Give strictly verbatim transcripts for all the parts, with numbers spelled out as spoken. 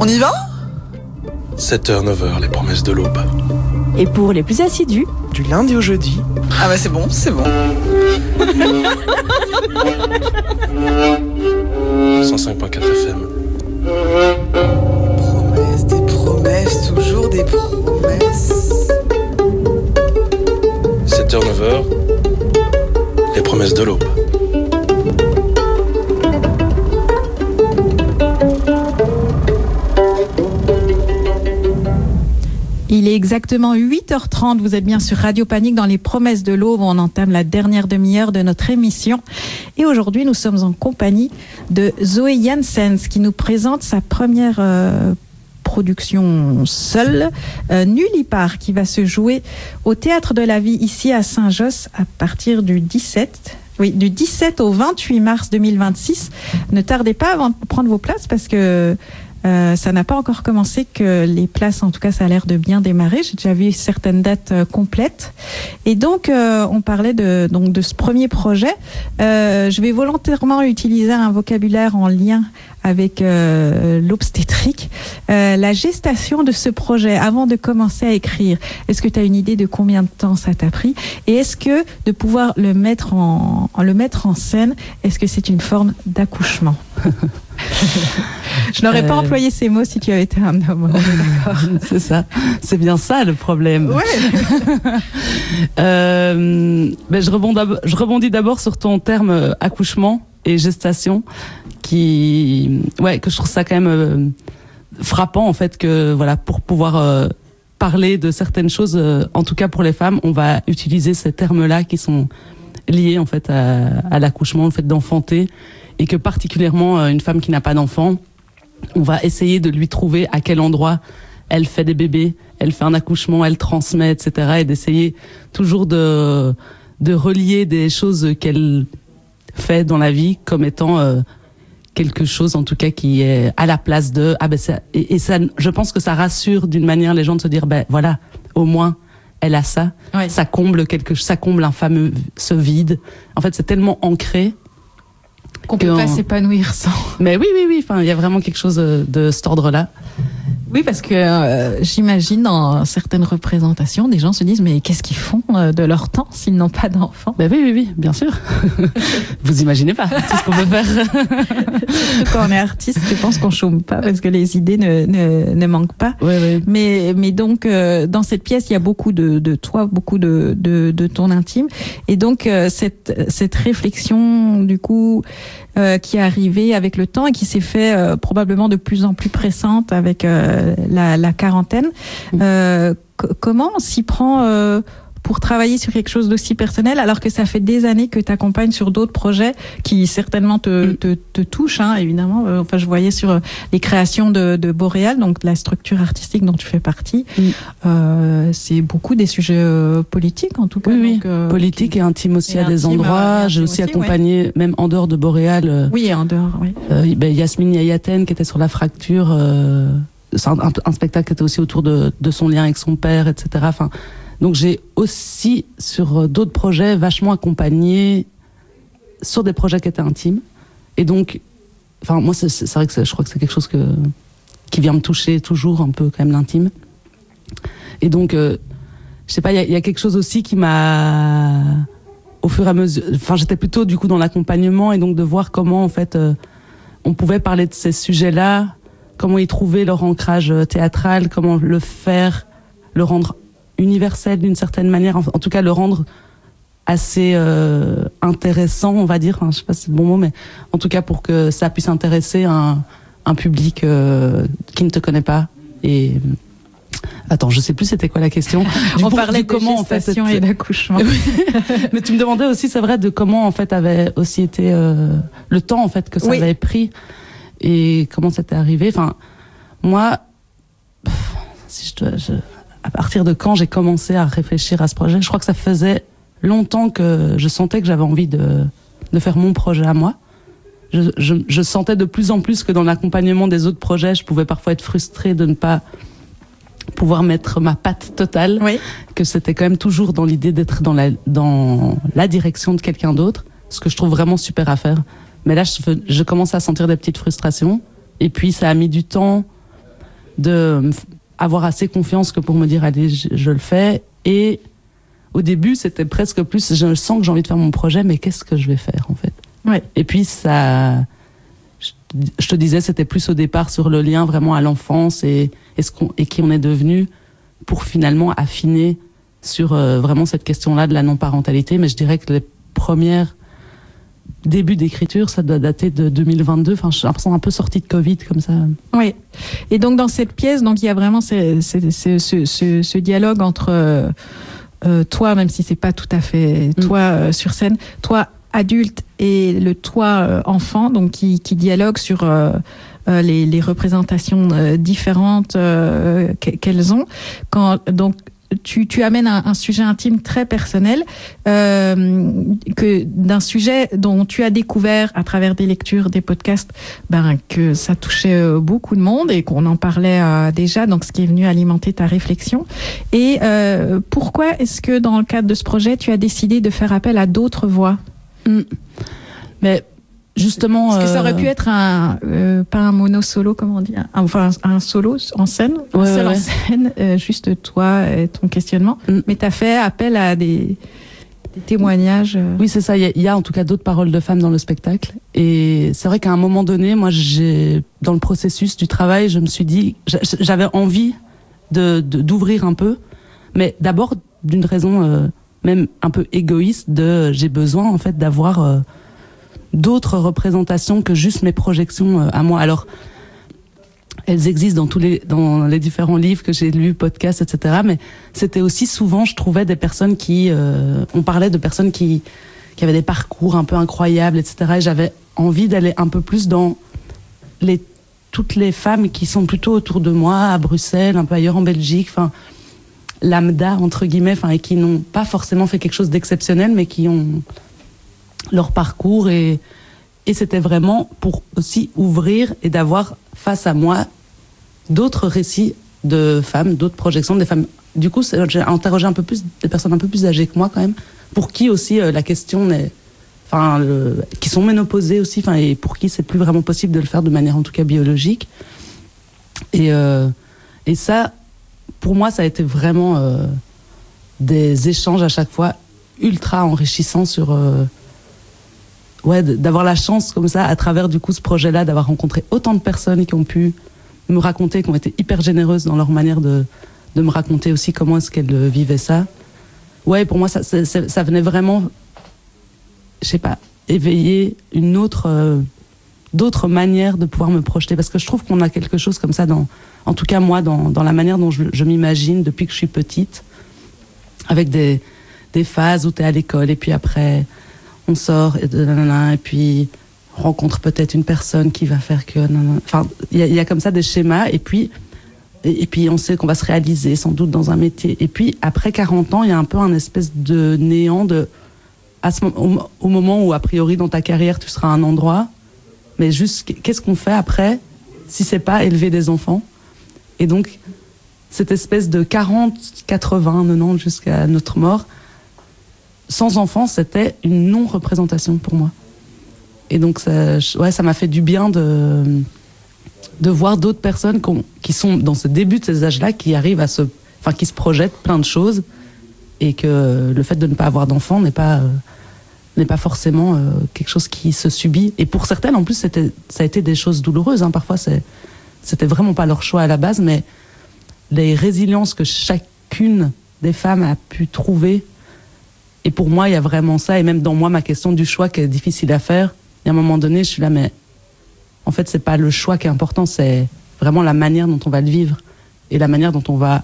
On y va ? sept heures, neuf heures, les promesses de l'aube. Et pour les plus assidus, du lundi au jeudi. Ah bah c'est bon, c'est bon. cent cinq virgule quatre F M. Promesses, des promesses, toujours des promesses. sept heures, neuf heures, les promesses de l'aube. il est exactement huit heures trente. Vous êtes bien sur Radio Panique dans les promesses de l'aube. On entame la dernière demi-heure de notre émission. Et aujourd'hui, nous sommes en compagnie de Zoé Janssens qui nous présente sa première euh, production seule, euh, Nullipare, qui va se jouer au Théâtre de la Vie ici à Saint-Josse à partir du dix-sept. Oui, du dix-sept au vingt-huit mars deux mille vingt-six. Ne tardez pas avant de prendre vos places parce que Euh, ça n'a pas encore commencé, que les places, en tout cas, ça a l'air de bien démarrer. J'ai déjà vu certaines dates euh, complètes. Et donc, euh, on parlait de, donc, de ce premier projet. Euh, je vais volontairement utiliser un vocabulaire en lien avec euh, l'obstétrique. Euh, la gestation de ce projet, avant de commencer à écrire, est-ce que tu as une idée de combien de temps ça t'a pris? Et est-ce que de pouvoir le mettre en, le mettre en scène, est-ce que c'est une forme d'accouchement? Je n'aurais euh... pas employé ces mots si tu avais été un homme. D'accord. C'est ça. C'est bien ça le problème. Ouais. euh, ben je, rebondis je rebondis d'abord sur ton terme accouchement et gestation, qui, ouais, que je trouve ça quand même euh, frappant en fait, que voilà, pour pouvoir euh, parler de certaines choses, euh, en tout cas pour les femmes, on va utiliser ces termes-là qui sont liés en fait à, à l'accouchement, le fait d'enfanter. Et que particulièrement une femme qui n'a pas d'enfant, on va essayer de lui trouver à quel endroit elle fait des bébés, elle fait un accouchement, elle transmet, et cetera. Et d'essayer toujours de de relier des choses qu'elle fait dans la vie comme étant euh, quelque chose, en tout cas, qui est à la place de ah ben ça, et, et ça, je pense que ça rassure d'une manière les gens de se dire ben voilà, au moins elle a ça, ouais. ça comble quelque, ça comble un fameux ce vide. En fait, c'est tellement ancré qu'on peut pas s'épanouir sans. Mais oui, oui, oui. Enfin, il y a vraiment quelque chose de, de cet ordre-là. Oui, parce que euh, j'imagine dans certaines représentations, des gens se disent mais qu'est-ce qu'ils font euh, de leur temps s'ils n'ont pas d'enfants? Ben oui, oui, oui, bien sûr. Vous imaginez pas tout ce qu'on peut faire. Surtout quand on est artiste, je pense qu'on chôme pas parce que les idées ne ne, ne manquent pas. Oui, oui. Mais mais donc euh, dans cette pièce, il y a beaucoup de de toi, beaucoup de de, de ton intime, et donc euh, cette cette réflexion du coup euh, qui est arrivée avec le temps et qui s'est fait euh, probablement de plus en plus pressante avec euh, La, la quarantaine. Euh, c- comment on s'y prend euh, pour travailler sur quelque chose d'aussi personnel alors que ça fait des années que tu accompagnes sur d'autres projets qui certainement te, te, te touchent, hein, évidemment. Euh, enfin, je voyais sur euh, les créations de, de Boréal, donc la structure artistique dont tu fais partie. Mm. Euh, c'est beaucoup des sujets euh, politiques, en tout cas. Oui, donc, euh, oui. Politique qui... et intime aussi et à des intime, endroits. Euh, J'ai aussi, aussi accompagné, ouais. même en dehors de Boréal. Euh, oui, en dehors, oui. Euh, ben, Yasmine Yayaten qui était sur la fracture. Euh, c'est un, un, un spectacle qui était aussi autour de, de son lien avec son père, et cetera. Enfin, donc j'ai aussi sur d'autres projets vachement accompagné sur des projets qui étaient intimes. Et donc, enfin moi c'est, c'est vrai que c'est, je crois que c'est quelque chose que qui vient me toucher toujours un peu quand même l'intime. Et donc, euh, je sais pas, il y, y a quelque chose aussi qui m'a au fur et à mesure. Enfin, j'étais plutôt du coup dans l'accompagnement et donc de voir comment en fait euh, on pouvait parler de ces sujets-là. Comment y trouver leur ancrage théâtral, comment le faire, le rendre universel d'une certaine manière, en, en tout cas le rendre assez euh, intéressant, on va dire, enfin, je sais pas si c'est le bon mot, mais en tout cas pour que ça puisse intéresser un, un public euh, qui ne te connaît pas. Et attends, je sais plus c'était quoi la question. On pour, parlait de comment gestation en fait, et d'accouchement. Mais tu me demandais aussi, c'est vrai, de comment en fait avait aussi été euh, le temps en fait que ça oui. avait pris. Et comment ça t'est arrivé? Enfin, moi, si je dois, je, à partir de quand j'ai commencé à réfléchir à ce projet, je crois que ça faisait longtemps que je sentais que j'avais envie de, de faire mon projet à moi. Je, je, je sentais de plus en plus que dans l'accompagnement des autres projets, je pouvais parfois être frustrée de ne pas pouvoir mettre ma patte totale, oui. que c'était quand même toujours dans l'idée d'être dans la, dans la direction de quelqu'un d'autre, ce que je trouve vraiment super à faire. Mais là, je, je commence à sentir des petites frustrations. Et puis, ça a mis du temps de euh, avoir assez confiance que pour me dire allez, je, je le fais. Et au début, c'était presque plus, je sens que j'ai envie de faire mon projet, mais qu'est-ce que je vais faire en fait? Ouais. Et puis ça, je, je te disais, c'était plus au départ sur le lien vraiment à l'enfance et, et, ce qu'on, et qui on est devenu pour finalement affiner sur euh, vraiment cette question-là de la non-parentalité. Mais je dirais que les premières débuts d'écriture, ça doit dater de deux mille vingt-deux. Enfin, j'ai l'impression un peu sorti de Covid comme ça. Oui. Et donc dans cette pièce, donc il y a vraiment ce, ce, ce, ce, ce dialogue entre euh, euh, toi, même si c'est pas tout à fait toi euh, sur scène, toi adulte et le toi euh, enfant, donc qui, qui dialogue sur euh, euh, les, les représentations euh, différentes euh, qu'elles ont. Quand donc Tu, tu amènes un, un sujet intime très personnel, euh, que d'un sujet dont tu as découvert à travers des lectures, des podcasts, ben que ça touchait beaucoup de monde et qu'on en parlait euh, déjà, donc ce qui est venu alimenter ta réflexion. Et euh, pourquoi est-ce que dans le cadre de ce projet, tu as décidé de faire appel à d'autres voix? Mmh. Mais justement, parce que ça aurait euh... pu être un euh, pas un mono solo, comment on dit, un, enfin un, un solo en scène, ouais, un seul ouais, en scène, euh, juste toi et ton questionnement. Mm. Mais t'as fait appel à des, des témoignages. Euh... Oui, c'est ça. Il y, y a en tout cas d'autres paroles de femmes dans le spectacle. Et c'est vrai qu'à un moment donné, moi, j'ai dans le processus du travail, je me suis dit, j'avais envie de, de d'ouvrir un peu, mais d'abord d'une raison euh, même un peu égoïste de j'ai besoin en fait d'avoir euh, d'autres représentations que juste mes projections euh, à moi. Alors, elles existent dans tous les dans les différents livres que j'ai lus, podcasts, et cetera. Mais c'était aussi souvent, je trouvais des personnes qui, euh, on parlait de personnes qui qui avaient des parcours un peu incroyables, et cetera. Et j'avais envie d'aller un peu plus dans les toutes les femmes qui sont plutôt autour de moi, à Bruxelles, un peu ailleurs en Belgique, enfin lambda entre guillemets, enfin et qui n'ont pas forcément fait quelque chose d'exceptionnel, mais qui ont leur parcours et et c'était vraiment pour aussi ouvrir et d'avoir face à moi d'autres récits de femmes, d'autres projections, des femmes. Du coup, j'ai interrogé un peu plus des personnes un peu plus âgées que moi quand même, pour qui aussi euh, la question n'est, enfin, le, qui sont ménopausées aussi, enfin, et pour qui c'est plus vraiment possible de le faire de manière en tout cas biologique. Et euh, et ça, pour moi, ça a été vraiment euh, des échanges à chaque fois ultra enrichissants sur euh, ouais, d'avoir la chance comme ça, à travers du coup ce projet-là, d'avoir rencontré autant de personnes qui ont pu me raconter, qui ont été hyper généreuses dans leur manière de, de me raconter aussi comment est-ce qu'elles vivaient ça. Ouais, pour moi, ça, ça, ça venait vraiment, je sais pas, éveiller une autre, euh, d'autres manières de pouvoir me projeter. Parce que je trouve qu'on a quelque chose comme ça, dans, en tout cas moi, dans, dans la manière dont je, je m'imagine depuis que je suis petite, avec des, des phases où tu es à l'école et puis après on sort et, de, nanana, et puis on rencontre peut-être une personne qui va faire que nanana. Enfin, il y, y a comme ça des schémas et puis et, et puis on sait qu'on va se réaliser sans doute dans un métier et puis après quarante ans il y a un peu un espèce de néant de à ce, au, au moment où a priori dans ta carrière tu seras à un endroit, mais juste qu'est-ce qu'on fait après si c'est pas élever des enfants. Et donc cette espèce de quarante, quatre-vingts, quatre-vingt-dix jusqu'à notre mort sans enfants, c'était une non-représentation pour moi. Et donc, ça, ouais, ça m'a fait du bien de, de voir d'autres personnes qui sont dans ce début de ces âges-là, qui arrivent à se, enfin, qui se projettent plein de choses, et que le fait de ne pas avoir d'enfants n'est pas, euh, n'est pas forcément euh, quelque chose qui se subit. Et pour certaines, en plus, c'était, ça a été des choses douloureuses. Hein. Parfois, c'est, c'était vraiment pas leur choix à la base, mais les résiliences que chacune des femmes a pu trouver. Et pour moi, il y a vraiment ça. Et même dans moi, ma question du choix qui est difficile à faire, il y a un moment donné, je suis là, mais en fait, c'est pas le choix qui est important, c'est vraiment la manière dont on va le vivre et la manière dont on va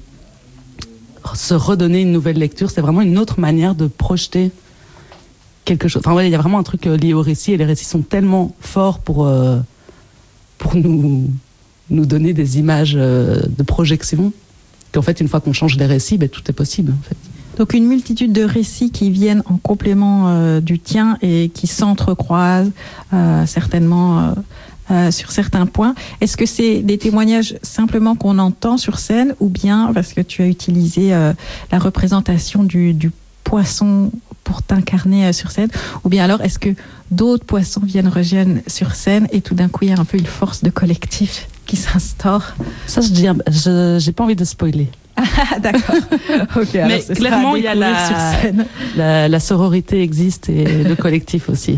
se redonner une nouvelle lecture. C'est vraiment une autre manière de projeter quelque chose. Enfin, ouais, il y a vraiment un truc lié au récit et les récits sont tellement forts pour, euh, pour nous, nous donner des images euh, de projection qu'en fait, une fois qu'on change les récits, ben, tout est possible, en fait. Donc une multitude de récits qui viennent en complément euh, du tien et qui s'entrecroisent euh, certainement euh, euh, sur certains points. Est-ce que c'est des témoignages simplement qu'on entend sur scène ou bien parce que tu as utilisé euh, la représentation du, du poisson pour t'incarner euh, sur scène, ou bien alors est-ce que d'autres poissons viennent rejoindre sur scène et tout d'un coup il y a un peu une force de collectif? qui s'instaure. Ça, je dis, je, j'ai pas envie de spoiler. Ah, d'accord. Ok. Mais clairement, il y a la, sur scène. la, la sororité existe et le collectif aussi.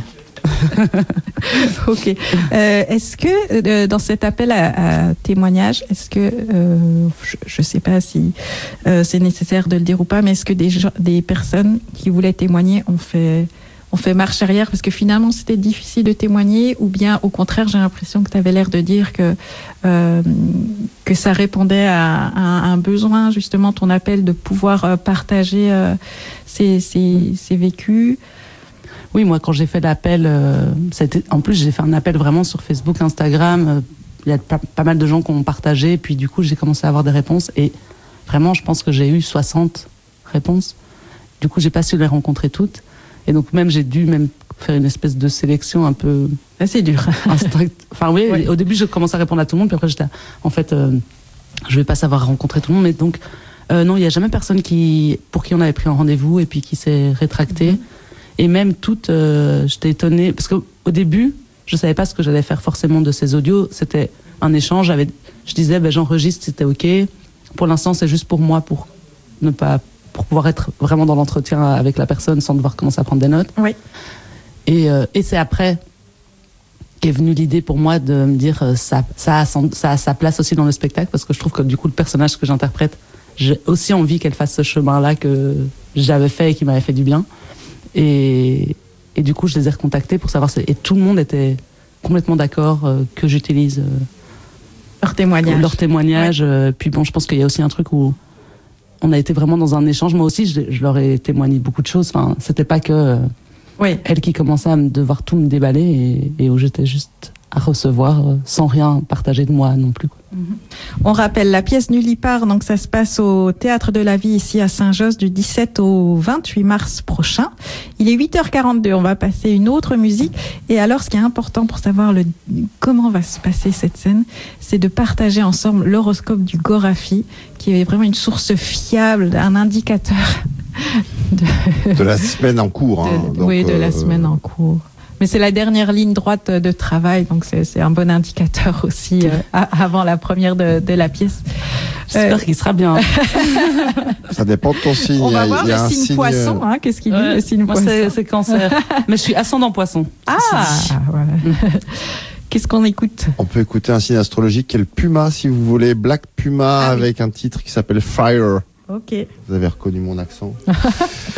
Ok. Euh, est-ce que euh, dans cet appel à, à témoignage, est-ce que euh, je ne sais pas si euh, c'est nécessaire de le dire ou pas, mais est-ce que des gens, des personnes qui voulaient témoigner ont fait ont fait marche arrière parce que finalement c'était difficile de témoigner, ou bien au contraire j'ai l'impression que tu avais l'air de dire que euh, que ça répondait à, à un besoin, justement, ton appel de pouvoir euh, partager euh, ces, ces, ces vécus. Oui, moi, quand j'ai fait l'appel, euh, ça a été, en plus, j'ai fait un appel vraiment sur Facebook, Instagram. Euh, il y a pas, pas mal de gens qui ont partagé. Puis, du coup, j'ai commencé à avoir des réponses. Et vraiment, je pense que j'ai eu soixante réponses. Du coup, j'ai pas su les rencontrer toutes. Et donc, même, j'ai dû même faire une espèce de sélection un peu... C'est dur. Instinct. Enfin, oui, oui, au début, je commençais à répondre à tout le monde. Puis après, j'étais, en fait, euh, je vais pas savoir rencontrer tout le monde. Mais donc, euh, non, il y a jamais personne qui, pour qui on avait pris un rendez-vous et puis qui s'est rétracté. Mm-hmm. Et même toutes, euh, j'étais étonnée, parce qu'au au début, je savais pas ce que j'allais faire forcément de ces audios. C'était un échange. Avec, je disais, ben, j'enregistre, c'était OK. Pour l'instant, c'est juste pour moi, pour ne pas, pour pouvoir être vraiment dans l'entretien avec la personne sans devoir commencer à prendre des notes. Oui. Et, euh, et c'est après qu'est venue l'idée pour moi de me dire, euh, ça, ça, a son, ça a sa place aussi dans le spectacle, parce que je trouve que du coup, le personnage que j'interprète, j'ai aussi envie qu'elle fasse ce chemin-là que j'avais fait et qui m'avait fait du bien. Et, et du coup, je les ai recontactés pour savoir si, et tout le monde était complètement d'accord euh, que j'utilise euh, leur témoignage. Leur témoignage. Ouais. Euh, puis bon, je pense qu'il y a aussi un truc où on a été vraiment dans un échange. Moi aussi, je, je leur ai témoigné beaucoup de choses. Enfin, c'était pas que euh, oui. elle qui commençait à me devoir tout me déballer et, et où j'étais juste à recevoir euh, sans rien partager de moi non plus. Mm-hmm. On rappelle la pièce Nullipare, donc ça se passe au Théâtre de la Vie ici à Saint-Josse du dix-sept au vingt-huit mars prochain. Il est huit heures quarante-deux, on va passer une autre musique. Et alors, ce qui est important pour savoir le, comment va se passer cette scène, c'est de partager ensemble l'horoscope du Gorafi, qui est vraiment une source fiable, un indicateur de, de la semaine en cours. Hein, de, donc, oui, de euh, la semaine en cours. Mais c'est la dernière ligne droite de travail, donc c'est, c'est un bon indicateur aussi euh, avant la première de, de la pièce. J'espère euh... qu'il sera bien. Ça dépend de ton signe. On va il y a, voir il y a le un signe, signe poisson. Hein, qu'est-ce qu'il dit, ouais, le signe moi poisson? c'est, c'est cancer. Mais je suis ascendant poisson. Ah, voilà. Qu'est-ce qu'on écoute? On peut écouter un signe astrologique qui est le Puma, si vous voulez. Black Puma, ah, avec oui. un titre qui s'appelle Fire. Ok. Vous avez reconnu mon accent.